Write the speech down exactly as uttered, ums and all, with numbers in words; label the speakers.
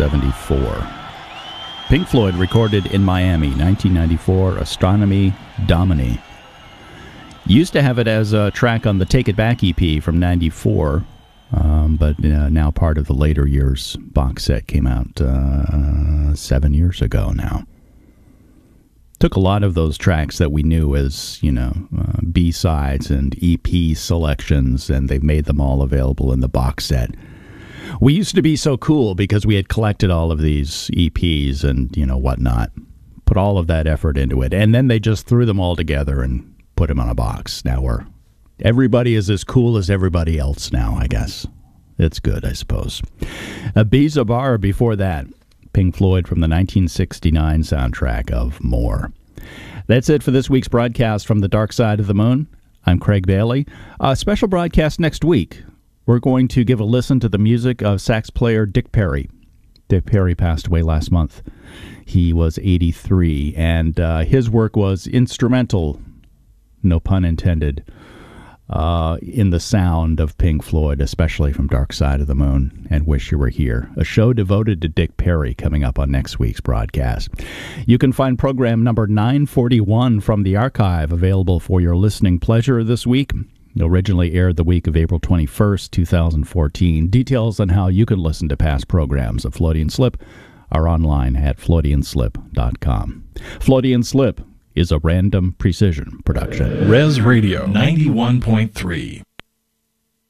Speaker 1: seventy-four. Pink Floyd recorded in Miami, nineteen ninety-four, Astronomy Domini. Used to have it as a track on the Take It Back E P from ninety-four, um, but uh, now part of the later years box set came out uh, seven years ago now. Took a lot of those tracks that we knew as, you know, uh, B-sides and E P selections, and they've made them all available in the box set. We used to be so cool because we had collected all of these E Ps and, you know, whatnot. Put all of that effort into it. And then they just threw them all together and put them on a box. Now we're, everybody is as cool as everybody else now, I guess. It's good, I suppose. Ibiza Bar before that. Pink Floyd from the nineteen sixty-nine soundtrack of More. That's it for this week's broadcast from the Dark Side of the Moon. I'm Craig Bailey. A special broadcast next week. We're going to give a listen to the music of sax player Dick Perry. Dick Perry passed away last month. He was eighty-three, and uh, his work was instrumental, no pun intended, uh, in the sound of Pink Floyd, especially from Dark Side of the Moon and Wish You Were Here, a show devoted to Dick Perry coming up on next week's broadcast. You can find program number nine forty-one from the archive available for your listening pleasure this week. It originally aired the week of April twenty-first, two thousand fourteen. Details on how you can listen to past programs of Floaty and Slip are online at floaty and slip dot com. Floaty and Slip is a Random Precision production.
Speaker 2: Res Radio ninety-one point three.